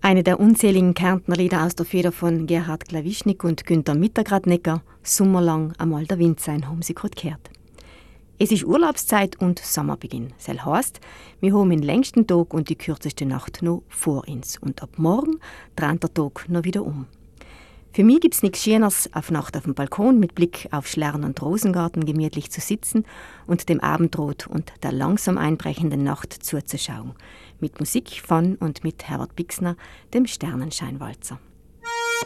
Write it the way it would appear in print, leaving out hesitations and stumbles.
Eine der unzähligen Kärntner Lieder aus der Feder von Gerhard Klawischnik und Günther Mittergradnecker, «Sommerlang einmal der Wind sein», haben sie gerade gehört. Es ist Urlaubszeit und Sommerbeginn. Das heisst, wir haben den längsten Tag und die kürzeste Nacht noch vor uns. Und ab morgen dreht der Tag noch wieder um. Für mich gibt es nichts Schöneres, auf Nacht auf dem Balkon mit Blick auf Schlern und Rosengarten gemütlich zu sitzen und dem Abendrot und der langsam einbrechenden Nacht zuzuschauen. Mit Musik von und mit Herbert Bixner, dem Sternenscheinwalzer.